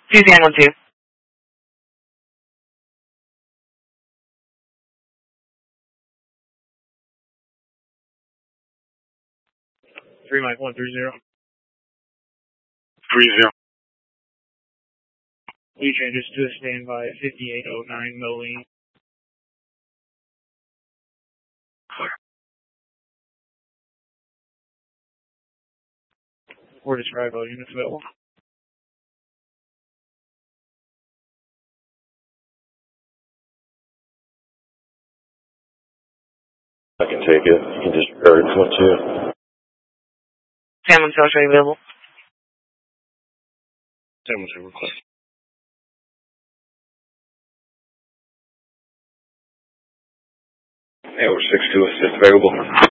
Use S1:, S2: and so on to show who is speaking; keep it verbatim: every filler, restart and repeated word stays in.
S1: Suzanne one two.
S2: Three Mike one three zero.
S3: Three zero.
S2: Lead changes to a standby at fifty-eight oh nine Moline. Or describe all units available.
S3: I can take it. You can disregard it one two.
S1: Sam one two, I'll show you available.
S3: Sam one two, we're clear. Hey, we're six two, assist available.